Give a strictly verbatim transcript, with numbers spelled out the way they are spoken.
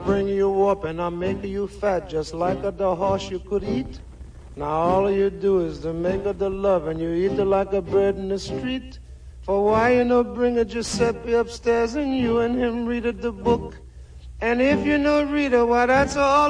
bring you up and I'll make you fat just like a the horse you could eat. Now all you do is to make her the love and you eat her like a bird in the street. For why you no bring a Giuseppe upstairs and you and him read her the book? And if you no read her, why that's all